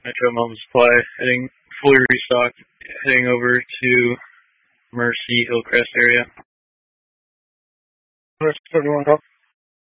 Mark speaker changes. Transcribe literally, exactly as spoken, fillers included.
Speaker 1: Metro Mountain Supply, heading fully restocked, heading over to Mercy Hillcrest area.
Speaker 2: Where's everyone go?